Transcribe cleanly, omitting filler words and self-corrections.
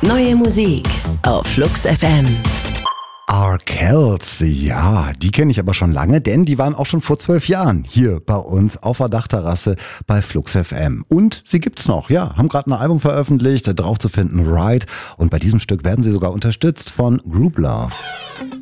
Neue Musik auf Flux FM. Arkells, ja, die kenne ich aber schon lange, denn die waren auch schon vor 12 Jahren hier bei uns auf der Dachterrasse bei Flux FM. Und sie gibt's noch, ja, haben gerade ein Album veröffentlicht, drauf zu finden Ride. Und bei diesem Stück werden sie sogar unterstützt von Group Love.